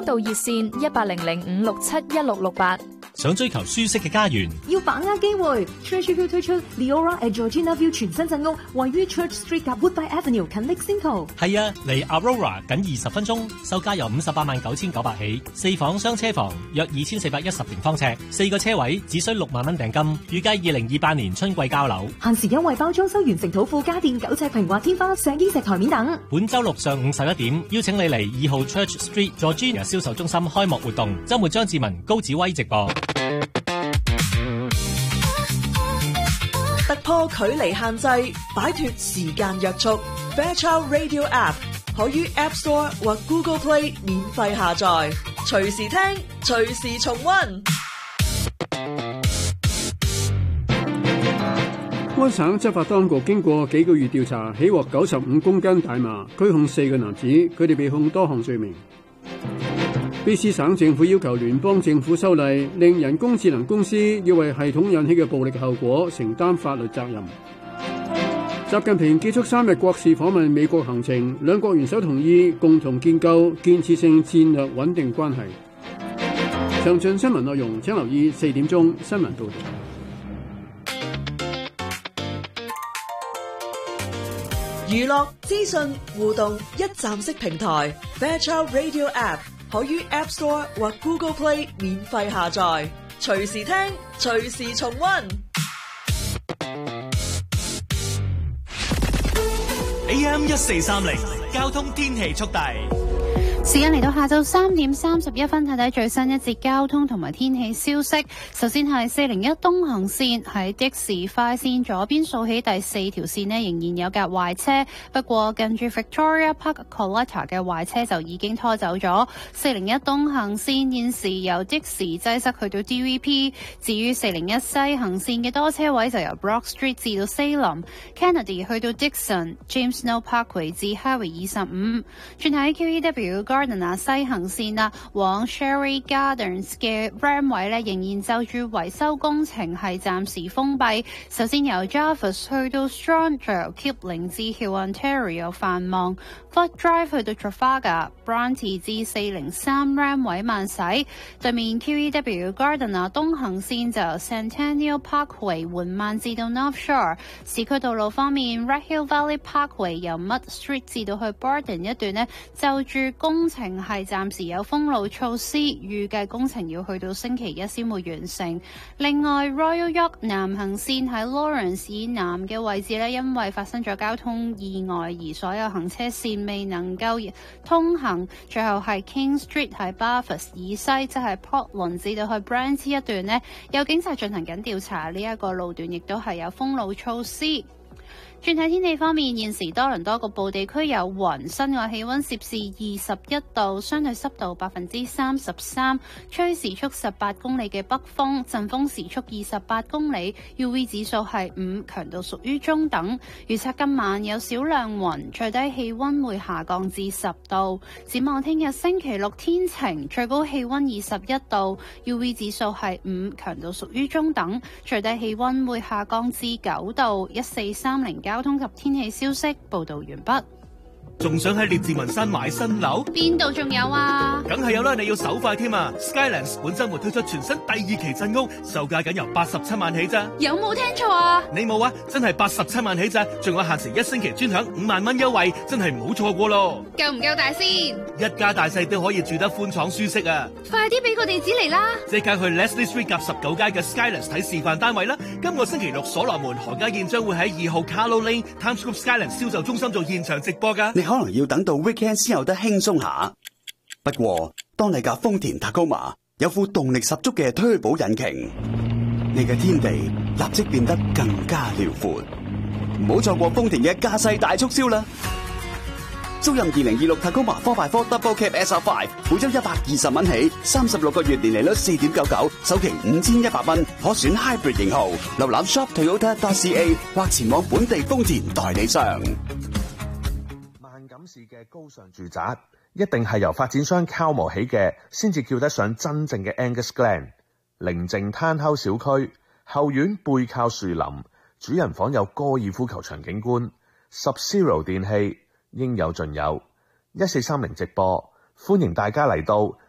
道熱線1800-567-1668。 想追求舒適嘅家園， 要把握機會。Treasure View 推出 Leora at Georgina View 全新鎮屋，位於 Church Street 及 Woodbine Avenue 近 Lexington。 係啊，離 Aurora 僅20分鐘，售價由589900起，4房雙車房，約2410平方尺，4個車位，只需6萬蚊訂金，預計2028年春季交樓。 限時優惠包裝修完成土庫家電9尺平滑天花、石英石台面等。 本週六上午11點，邀請你嚟2號 Church Street Georgina 銷售中心開幕活動，週末張志文、高子威直播。 突破距離限制，擺脫時間約束。Fairchild Radio App 可於 App Store 或 Google Play 免費下載，隨時聽，隨時重溫。 安省執法當局經過幾個月調查，起獲95公斤大麻，拘控4個男子，佢哋被控多項罪名。卑詩省政府要求聯邦政府修例，令人工智能公司要為系統引起嘅暴力後果承擔法律責任。習近平結束3日國事訪問美國行程，兩國元首同意共同建構建設性戰略穩定關係。詳盡新聞內容請留意4點鐘新聞報道。 娛樂資訊互動一站式平台 Fairchild Radio App 可於 App Store 或 Google Play 免費下載，隨時聽，隨時重溫。 AM 1430交通天氣速遞。 時間嚟到下晝3點31分，睇睇最新一節交通同埋天氣消息。首先係401東行線喺的士快線左邊數起第4條線呢，仍然有架壞車，不過近住 Victoria Park Collector 嘅壞車就已經拖走咗。401東行線現時由的士擠塞去到 DVP， 至於401西行線嘅多車位就由 Brock Street 至到 Salem、Kennedy 去到 Dixon、James Snow Parkway 至 Highway 25。轉喺 QEW Gardiner 西行線啦，往 Sherry Gardens 嘅 Ram 位咧，仍然就住維修工程係暫時封閉。首先由 Jarvis 去到 Strand， 再由 Kipling 至 Hill Ontario 繁忙。Fort Drive 去到 Trafalgar、Bronte 至403 Ram 位慢駛。對面 QEW Gardiner 東行線就由 Centennial Parkway 緩慢至到 North Shore。市區道路方面 ，Red Hill Valley Parkway 由 Mud Street 至到去 Borden 一段呢，就住工程係暫時有封路措施，預計工程要去到星期一先會完成。另外 Royal York 南行線喺 Lawrence 以南嘅位置呢，因為發生咗交通意外，而所有行車線未能夠通行。最後係 King Street 喺 Bathurst 以西，即係 Portland 至到去 Brant 一段呢，有警察進行緊調查，呢一個路段亦都係有封路措施。轉睇天氣方面，現時多倫多局部地區有雲，室外氣溫攝氏21度，相對濕度33%，吹時速18公里嘅北風，陣風時速28公里 ，UV 指數係5，強度屬於中等。預測今晚有少量雲，最低氣溫會下降至10度。展望聽日星期六天晴，最高氣溫21度 ，UV 指數係5，強度屬於中等，最低氣溫會下降至9度。1430交通及天氣消息報道完畢。 仲想喺列治文山買新樓？ 邊度仲有啊？ 梗係有啦，你要手快添啊 ！Skylands 本週末推出全新第2期鎮屋，售價僅由87萬起咋？ 有冇聽錯啊？ 你冇啊？真係87萬起咋？仲有限時1星期專享5萬蚊優惠，真係唔好錯過咯！ 夠唔夠大先？ 一家大細都可以住得寬敞舒適啊！ 快啲俾個地址嚟啦！ 即刻去 Leslie Street 夾19街嘅 Skylands 睇示範單位啦！今個星期六所羅門何家燕將會喺2號 Carlo Lane Times Square Skylands 銷售中心做現場直播㗎。 你可能要等到 weekend 先有得輕鬆下。不過，當你架豐田 Tacoma 有副動力十足嘅推保引擎，你嘅天地立即變得更加遼闊。唔好錯過豐田嘅駕駛大促銷啦！租任2026 Tacoma 4x4 Double Cab SR5，每周120蚊起，36個月年利率4.99，首期5100蚊，可選 Hybrid 型號。瀏覽 shoptoyota.ca 或前往本地豐田代理商。 萬錦市嘅高尚住宅，一定係由發展商敲磨起嘅，先至叫得上真正嘅 Angus Glen。寧靜攤後小區，後院背靠樹林，主人房有高爾夫球場景觀，Sub-Zero 電器應有盡有。1430直播，歡迎大家嚟到